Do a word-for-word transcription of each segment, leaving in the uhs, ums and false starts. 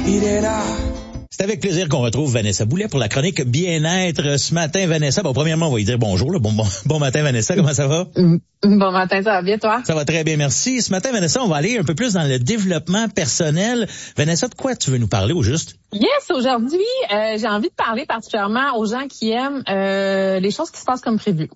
C'est avec plaisir qu'on retrouve Vanessa Boulet pour la chronique Bien-être ce matin. Vanessa, bon, premièrement, on va lui dire bonjour. Là. Bon, bon, bon matin, Vanessa, comment ça va? Bon matin, ça va bien, toi? Ça va très bien, merci. Ce matin, Vanessa, on va aller un peu plus dans le développement personnel. Vanessa, de quoi tu veux nous parler au juste? Yes, aujourd'hui, euh, j'ai envie de parler particulièrement aux gens qui aiment euh, les choses qui se passent comme prévu.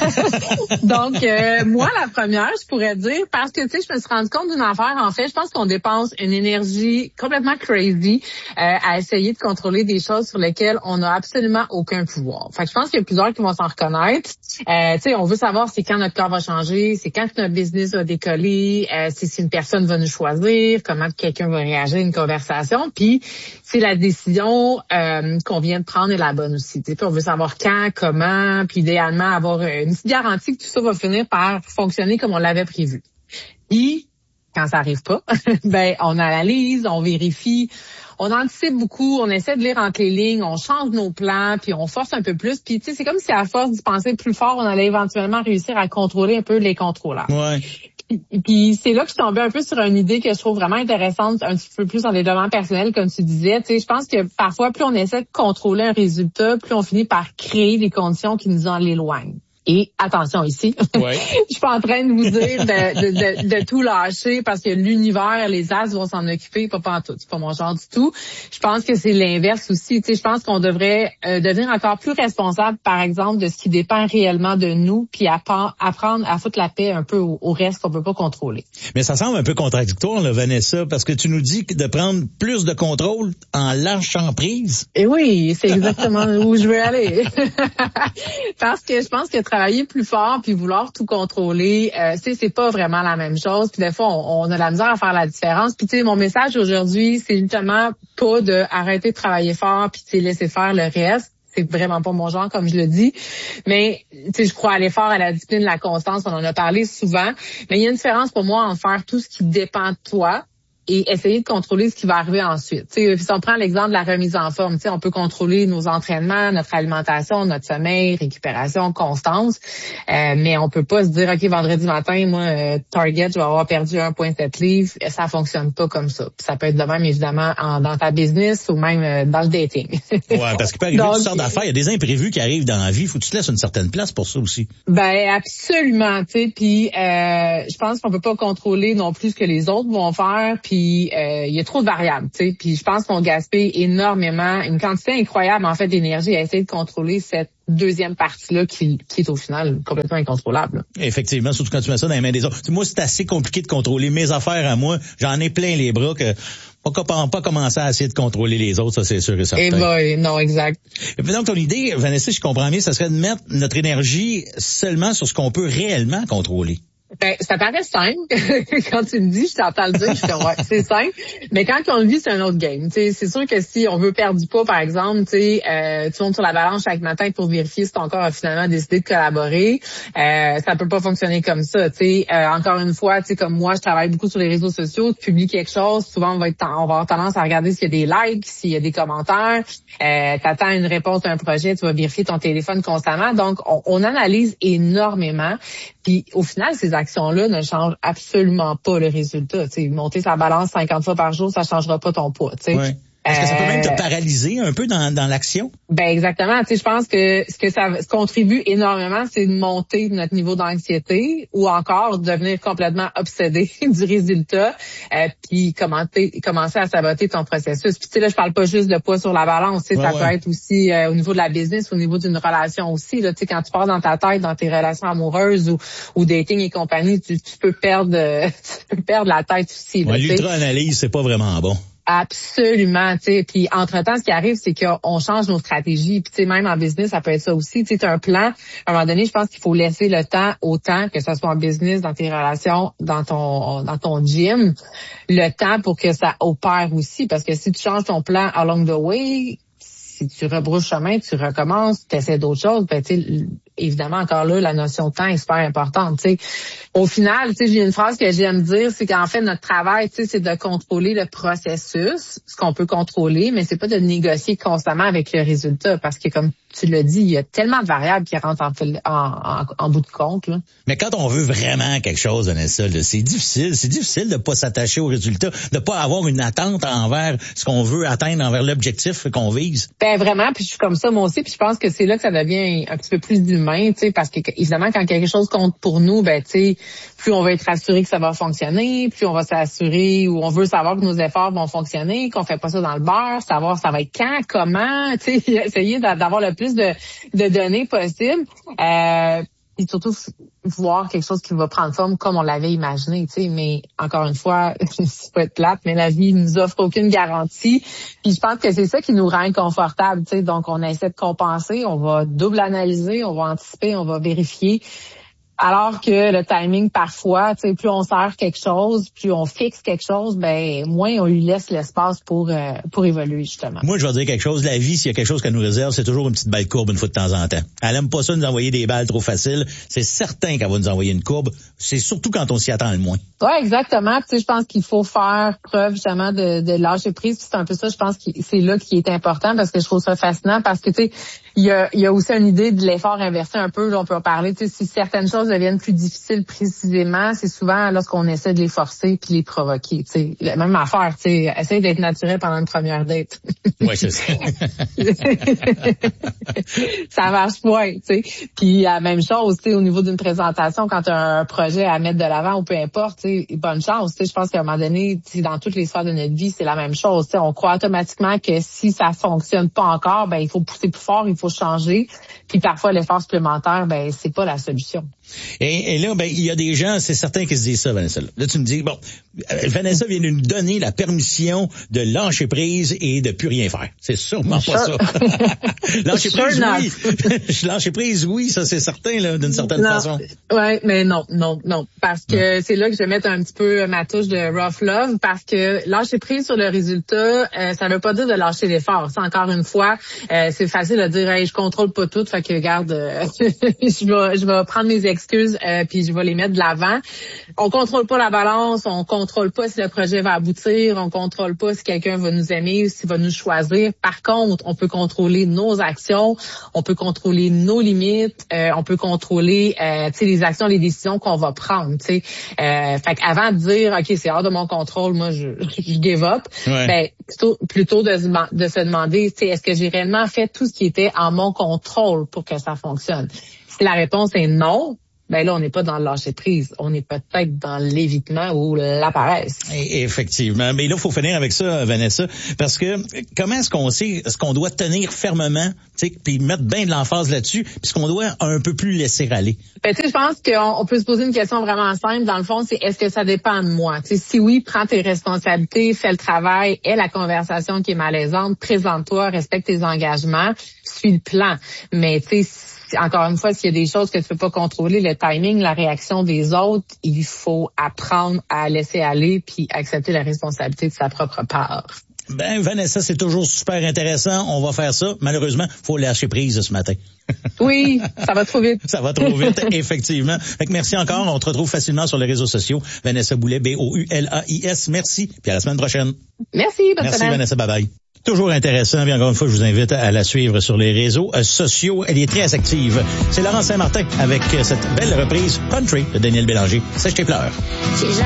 Donc, euh, moi, la première, je pourrais dire, parce que, tu sais, je me suis rendu compte d'une affaire, en fait, je pense qu'on dépense une énergie complètement crazy euh, à essayer de contrôler des choses sur lesquelles on n'a absolument aucun pouvoir. Fait que je pense qu'il y a plusieurs qui vont s'en reconnaître. Euh, tu sais, on veut savoir c'est quand notre corps va changer, c'est quand notre business va décoller, euh, c'est si une personne va nous choisir, comment quelqu'un va réagir à une conversation, puis c'est la décision euh, qu'on vient de prendre est la bonne aussi. Puis on veut savoir quand, comment, puis idéalement avoir une petite garantie que tout ça va finir par fonctionner comme on l'avait prévu. Puis, quand ça arrive pas, ben on analyse, on vérifie, on anticipe beaucoup, on essaie de lire entre les lignes, on change nos plans, puis on force un peu plus. Puis tu sais, c'est comme si à force d'y penser plus fort, on allait éventuellement réussir à contrôler un peu les contrôleurs. Ouais. Puis c'est là que je suis tombée un peu sur une idée que je trouve vraiment intéressante, un petit peu plus en développement personnel, comme tu disais. Tu sais, je pense que parfois, plus on essaie de contrôler un résultat, plus on finit par créer des conditions qui nous en l'éloignent. Et attention ici, ouais. Je suis pas en train de vous dire de, de, de, de tout lâcher parce que l'univers, les as vont s'en occuper, pas pas en tout. C'est pas mon genre du tout. Je pense que c'est l'inverse aussi. Tu sais, je pense qu'on devrait euh, devenir encore plus responsable, par exemple, de ce qui dépend réellement de nous, puis apprendre à foutre la paix un peu au, au reste qu'on peut pas contrôler. Mais ça semble un peu contradictoire, là, Vanessa, parce que tu nous dis de prendre plus de contrôle en lâchant prise. Et oui, c'est exactement où je veux aller. Parce que je pense que travailler plus fort puis vouloir tout contrôler, euh, c'est c'est pas vraiment la même chose. Puis des fois, on, on a de la misère à faire la différence. Puis tu sais, mon message aujourd'hui, c'est justement pas de arrêter de travailler fort puis tu sais laisser faire le reste. C'est vraiment pas mon genre, comme je le dis. Mais, tu sais, je crois à l'effort, à la discipline, la constance. On en a parlé souvent. Mais il y a une différence pour moi en faire tout ce qui dépend de toi et essayer de contrôler ce qui va arriver ensuite. Tu sais, si on prend l'exemple de la remise en forme, tu sais, on peut contrôler nos entraînements, notre alimentation, notre sommeil, récupération, constance, euh, mais on peut pas se dire, OK, vendredi matin, moi, euh, Target, je vais avoir perdu un virgule sept livres. Ça fonctionne pas comme ça. Puis ça peut être de même, évidemment, en, dans ta business ou même euh, dans le dating. Ouais, parce qu'il peut arriver Donc, toutes sortes d'affaires. Il y a des imprévus qui arrivent dans la vie. Faut que tu te laisses une certaine place pour ça aussi. Ben absolument, tu sais. Puis euh, je pense qu'on peut pas contrôler non plus ce que les autres vont faire. Puis Puis euh, il y a trop de variables, tu sais. Puis je pense qu'on gaspille énormément, une quantité incroyable en fait d'énergie à essayer de contrôler cette deuxième partie-là qui, qui est au final complètement incontrôlable. Là. Effectivement, surtout quand tu mets ça dans les mains des autres. Moi, c'est assez compliqué de contrôler mes affaires à moi. J'en ai plein les bras que pas, pas commencer à essayer de contrôler les autres, ça c'est sûr et certain. Et ben, non, exact. Et puis donc ton idée, Vanessa, je comprends bien, ça serait de mettre notre énergie seulement sur ce qu'on peut réellement contrôler. Ben, ça paraît simple. Quand tu me dis, je t'entends le dire, je fais ouais, c'est simple. Mais quand on le vit, c'est un autre game. T'sais, c'est sûr que si on veut perdre du poids, par exemple, t'sais, euh, tu montes sur la balance chaque matin pour vérifier si ton corps a finalement décidé de collaborer. Euh, ça peut pas fonctionner comme ça. T'sais. Euh, encore une fois, t'sais, comme moi, je travaille beaucoup sur les réseaux sociaux. Tu publies quelque chose, souvent on va être, on va avoir tendance à regarder s'il y a des likes, s'il y a des commentaires. Euh, t'attends une réponse à un projet, tu vas vérifier ton téléphone constamment. Donc, on, on analyse énormément. Puis au final, ces actions-là ne changent absolument pas le résultat. T'sais, monter sa balance cinquante fois par jour, ça changera pas ton poids. Ouais. Est-ce que ça peut même te paralyser un peu dans, dans l'action? Ben exactement. Tu sais, je pense que ce que ça contribue énormément, c'est de monter notre niveau d'anxiété ou encore de devenir complètement obsédé du résultat, euh, puis commencer, commencer à saboter ton processus. Puis tu sais, là, je parle pas juste de poids sur la balance. Tu sais, ouais, ça ouais. peut être aussi euh, au niveau de la business, au niveau d'une relation aussi. Là, tu sais, quand tu pars dans ta tête, dans tes relations amoureuses ou, ou dating et compagnie, tu, tu peux perdre, euh, tu peux perdre la tête aussi. Ouais, là, l'ultra-analyse, c'est pas vraiment bon. Absolument, tu sais. Puis entre-temps, ce qui arrive, c'est qu'on change nos stratégies. Puis tu sais, même en business, ça peut être ça aussi. Tu sais, un plan. À un moment donné, je pense qu'il faut laisser le temps au temps, que ce soit en business, dans tes relations, dans ton dans ton gym, le temps pour que ça opère aussi. Parce que si tu changes ton plan along the way, si tu rebrousses chemin, tu recommences, tu essaies d'autres choses, ben tu sais, évidemment, encore là, la notion de temps est super importante, tu sais. au final, tu sais, j'ai une phrase que j'aime dire, c'est qu'en fait, notre travail, tu sais, c'est de contrôler le processus, ce qu'on peut contrôler, mais c'est pas de négocier constamment avec le résultat, parce que comme tu l'as dit, il y a tellement de variables qui rentrent en, en, en, en bout de compte, là. Mais quand on veut vraiment quelque chose, Vanessa, là, c'est difficile. C'est difficile de pas s'attacher au résultat, de pas avoir une attente envers ce qu'on veut atteindre, envers l'objectif qu'on vise. Ben vraiment, puis je suis comme ça moi aussi, puis je pense que c'est là que ça devient un petit peu plus humain, tu sais, parce que évidemment quand quelque chose compte pour nous, ben tu sais, plus on va être assuré que ça va fonctionner, plus on va s'assurer ou on veut savoir que nos efforts vont fonctionner, qu'on fait pas ça dans le beurre, savoir ça va être quand, comment, tu sais, essayer d'avoir le plus de, de données possible. Euh, et surtout voir quelque chose qui va prendre forme comme on l'avait imaginé, tu sais. Mais encore une fois, c'est pas être plate, mais la vie nous offre aucune garantie. Puis je pense que c'est ça qui nous rend inconfortables, tu sais. Donc on essaie de compenser, on va double analyser, on va anticiper, on va vérifier. Alors que le timing, parfois, tu sais, plus on sert quelque chose, plus on fixe quelque chose, ben moins on lui laisse l'espace pour euh, pour évoluer, justement. Moi, je vais dire quelque chose. La vie, s'il y a quelque chose qu'elle nous réserve, c'est toujours une petite balle courbe une fois de temps en temps. Elle aime pas ça nous envoyer des balles trop faciles. C'est certain qu'elle va nous envoyer une courbe. C'est surtout quand on s'y attend le moins. Ouais, exactement. Tu sais, je pense qu'il faut faire preuve justement de, de lâcher prise. Puis c'est un peu ça, je pense que c'est là qui est important parce que je trouve ça fascinant parce que tu sais, il y a, il y a aussi une idée de l'effort inversé un peu. Là, on peut en parler. Tu sais, si certaines choses deviennent plus difficiles précisément, c'est souvent lorsqu'on essaie de les forcer puis les provoquer. Tu sais, la même affaire. Tu sais, essaye d'être naturel pendant une première date. Ouais, c'est ça. Ça marche pas. Tu sais. Puis la même chose, tu sais, au niveau d'une présentation, quand tu as un projet à mettre de l'avant ou peu importe, tu sais, bonne chance. Tu sais, je pense qu'à un moment donné, tu sais, dans toutes les sphères de notre vie, c'est la même chose. Tu sais, on croit automatiquement que si ça fonctionne pas encore, ben il faut pousser plus fort, il faut changer. Puis parfois l'effort supplémentaire, ben c'est pas la solution. Et, et là, ben il y a des gens, c'est certain qui se disent ça, Vanessa. Là, tu me dis, bon, Vanessa vient de nous donner la permission de lâcher prise et de plus rien faire. C'est sûrement sure. pas ça. Lâcher sure prise, not. oui. Lâcher prise, oui, ça c'est certain, là, d'une certaine non. façon. Ouais, mais non, non, non. Parce que non. C'est là que je vais mettre un petit peu ma touche de rough love, parce que lâcher prise sur le résultat, euh, ça veut pas dire de lâcher l'effort. Ça, encore une fois, euh, c'est facile de dire, hey, je contrôle pas tout, fait que regarde, euh, je vais, je vais prendre mes excuses, euh, puis je vais les mettre de l'avant. On contrôle pas la balance, on contrôle pas si le projet va aboutir, on contrôle pas si quelqu'un va nous aimer, s'il va nous choisir. Par contre, on peut contrôler nos actions, on peut contrôler nos limites, euh, on peut contrôler, euh, tu sais, les actions, les décisions qu'on va prendre, tu sais. Euh, fait qu'avant de dire, ok, c'est hors de mon contrôle, moi je, je give up, ouais. ben plutôt, plutôt de, de se demander, tu sais, est-ce que j'ai réellement fait tout ce qui était en mon contrôle pour que ça fonctionne? Si la réponse est non, ben là, on n'est pas dans le lâcher-prise. On est peut-être dans l'évitement ou la paresse. Et effectivement. Mais là, il faut finir avec ça, Vanessa, parce que comment est-ce qu'on sait ce qu'on doit tenir fermement, tu sais, puis mettre bien de l'emphase là-dessus, puis ce qu'on doit un peu plus laisser aller? Ben, tu sais, je pense qu'on on peut se poser une question vraiment simple. Dans le fond, c'est est-ce que ça dépend de moi? Tu sais, si oui, prends tes responsabilités, fais le travail, aie la conversation qui est malaisante, présente-toi, respecte tes engagements, suis le plan. Mais tu sais, encore une fois, s'il y a des choses que tu peux pas contrôler, le timing, la réaction des autres, il faut apprendre à laisser aller puis accepter la responsabilité de sa propre part. Ben, Vanessa, c'est toujours super intéressant. On va faire ça. Malheureusement, faut lâcher prise ce matin. Oui, ça va trop vite. Ça va trop vite, effectivement. Fait que merci encore. On te retrouve facilement sur les réseaux sociaux. Vanessa Boulet, B O U L A I S. Merci. Puis à la semaine prochaine. Merci. Bonne Merci, semaine. Vanessa. Bye bye. Toujours intéressant. Bien, encore une fois, je vous invite à la suivre sur les réseaux sociaux. Elle est très active. C'est Laurent Saint-Martin avec cette belle reprise Country de Daniel Bélanger. Sèche tes pleurs.